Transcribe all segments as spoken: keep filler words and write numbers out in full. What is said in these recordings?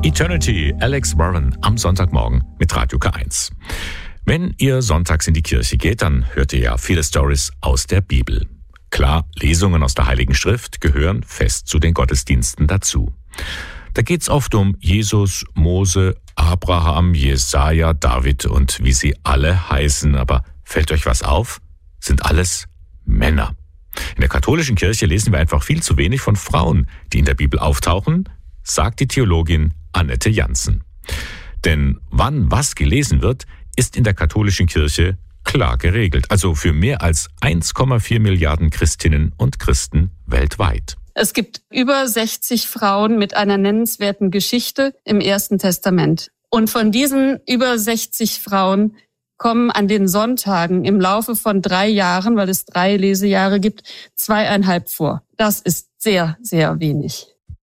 Eternity, Alex Warren am Sonntagmorgen mit Radio K eins. Wenn ihr sonntags in die Kirche geht, dann hört ihr ja viele Stories aus der Bibel. Klar, Lesungen aus der Heiligen Schrift gehören fest zu den Gottesdiensten dazu. Da geht's oft um Jesus, Mose, Abraham, Jesaja, David und wie sie alle heißen. Aber fällt euch was auf? Sind alles Männer. In der katholischen Kirche lesen wir einfach viel zu wenig von Frauen, die in der Bibel auftauchen, sagt die Theologin Annette Janssen. Denn wann was gelesen wird, ist in der katholischen Kirche klar geregelt. Also für mehr als eins Komma vier Milliarden Christinnen und Christen weltweit. Es gibt über sechzig Frauen mit einer nennenswerten Geschichte im Ersten Testament. Und von diesen über sechzig Frauen kommen an den Sonntagen im Laufe von drei Jahren, weil es drei Lesejahre gibt, zweieinhalb vor. Das ist sehr, sehr wenig.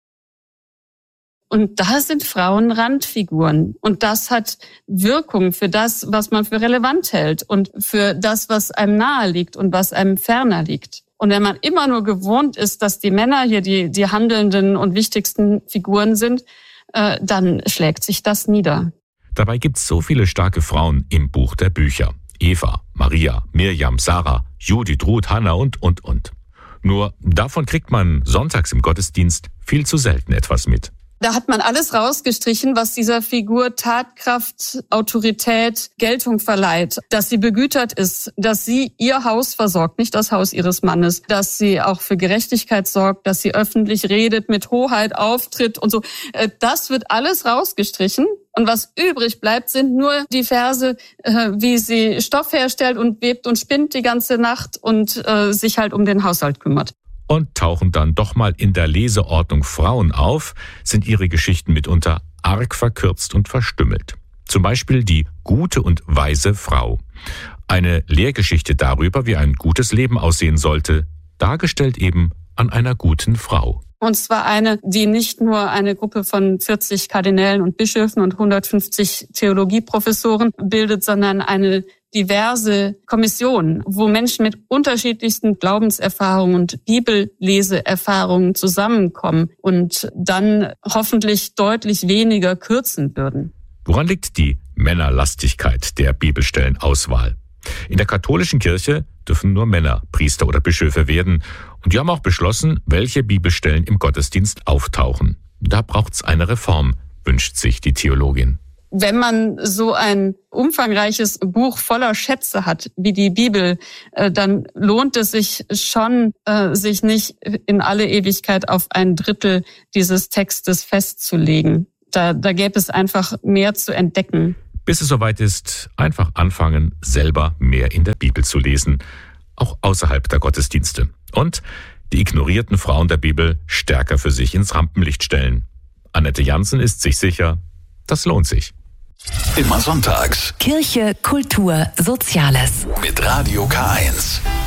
Und da sind Frauen Randfiguren. Und das hat Wirkung für das, was man für relevant hält und für das, was einem nahe liegt und was einem ferner liegt. Und wenn man immer nur gewohnt ist, dass die Männer hier die, die handelnden und wichtigsten Figuren sind, äh, dann schlägt sich das nieder. Dabei gibt's so viele starke Frauen im Buch der Bücher. Eva, Maria, Mirjam, Sarah, Judith, Ruth, Hannah und, und, und. Nur davon kriegt man sonntags im Gottesdienst viel zu selten etwas mit. Da hat man alles rausgestrichen, was dieser Figur Tatkraft, Autorität, Geltung verleiht. Dass sie begütert ist, dass sie ihr Haus versorgt, nicht das Haus ihres Mannes. Dass sie auch für Gerechtigkeit sorgt, dass sie öffentlich redet, mit Hoheit auftritt und so. Das wird alles rausgestrichen. Und was übrig bleibt, sind nur die Verse, wie sie Stoff herstellt und webt und spinnt die ganze Nacht und sich halt um den Haushalt kümmert. Und tauchen dann doch mal in der Leseordnung Frauen auf, sind ihre Geschichten mitunter arg verkürzt und verstümmelt. Zum Beispiel die gute und weise Frau. Eine Lehrgeschichte darüber, wie ein gutes Leben aussehen sollte, dargestellt eben an einer guten Frau. Und zwar eine, die nicht nur eine Gruppe von vierzig Kardinälen und Bischöfen und hundertfünfzig Theologieprofessoren bildet, sondern eine diverse Kommission, wo Menschen mit unterschiedlichsten Glaubenserfahrungen und Bibelleseerfahrungen zusammenkommen und dann hoffentlich deutlich weniger kürzen würden. Woran liegt die Männerlastigkeit der Bibelstellenauswahl? In der katholischen Kirche dürfen nur Männer Priester oder Bischöfe werden. Und die haben auch beschlossen, welche Bibelstellen im Gottesdienst auftauchen. Da braucht's eine Reform, wünscht sich die Theologin. Wenn man so ein umfangreiches Buch voller Schätze hat, wie die Bibel, dann lohnt es sich schon, sich nicht in alle Ewigkeit auf ein Drittel dieses Textes festzulegen. Da, da gäbe es einfach mehr zu entdecken. Bis es soweit ist, einfach anfangen, selber mehr in der Bibel zu lesen, auch außerhalb der Gottesdienste. Und die ignorierten Frauen der Bibel stärker für sich ins Rampenlicht stellen. Annette Janssen ist sich sicher, das lohnt sich. Immer sonntags. Kirche, Kultur, Soziales. Mit Radio K eins.